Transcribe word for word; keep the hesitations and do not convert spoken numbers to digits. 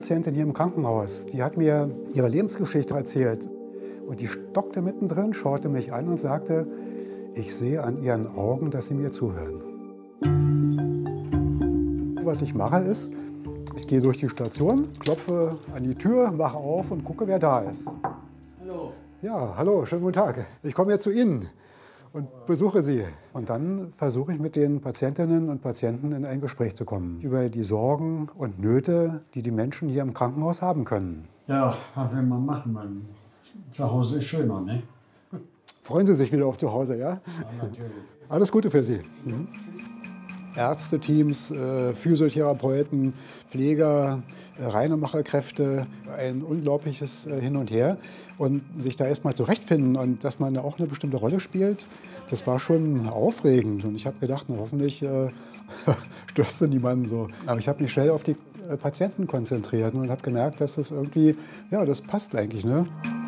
Patientin hier im Krankenhaus, die hat mir ihre Lebensgeschichte erzählt. Und die stockte mittendrin, schaute mich an und sagte, ich sehe an ihren Augen, dass sie mir zuhören. Was ich mache ist, ich gehe durch die Station, klopfe an die Tür, mache auf und gucke, wer da ist. Hallo. Ja, hallo, schönen guten Tag. Ich komme jetzt zu Ihnen und besuche Sie. Und dann versuche ich mit den Patientinnen und Patienten in ein Gespräch zu kommen über die Sorgen und Nöte, die die Menschen hier im Krankenhaus haben können. Ja, was will man machen? Man, zu Hause ist schöner, ne? Freuen Sie sich wieder auf zu Hause, ja? Ja, natürlich. Alles Gute für Sie. Mhm. Ärzteteams, äh, Physiotherapeuten, Pfleger, äh, Reinemacherkräfte, ein unglaubliches äh, Hin und Her. Und sich da erstmal zurechtfinden und dass man da auch eine bestimmte Rolle spielt, das war schon aufregend. Und ich habe gedacht, na, hoffentlich äh, störst du niemanden so. Aber ich habe mich schnell auf die äh, Patienten konzentriert und habe gemerkt, dass das irgendwie, ja, das passt eigentlich, ne?